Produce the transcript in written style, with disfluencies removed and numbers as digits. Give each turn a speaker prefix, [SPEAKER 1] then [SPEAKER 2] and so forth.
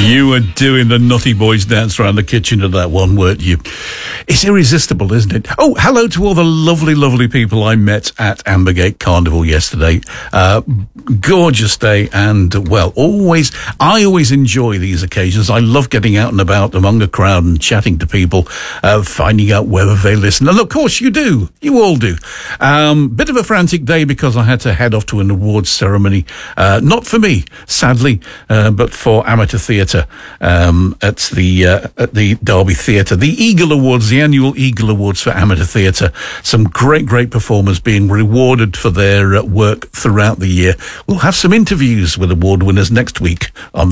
[SPEAKER 1] You were doing the Nutty Boys dance around the kitchen to that one, weren't you? It's irresistible, isn't it? Oh, hello to all the lovely, lovely people I met at Ambergate Carnival yesterday. Gorgeous day, and, well, I always enjoy these occasions. I love getting out and about among a crowd and chatting to people, finding out whether they listen. And, of course, you do. You all do. Bit of a frantic day because I had to head off to an awards ceremony. Not for me, sadly, but for amateur theatre at the Derby Theatre. The Eagle Awards, the annual Eagle Awards for amateur theatre. Some great, great performers being rewarded for their work throughout the year. We'll have some interviews with award winners next week on the